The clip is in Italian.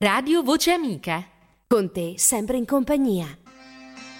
Radio Voce Amica. Con te sempre in compagnia.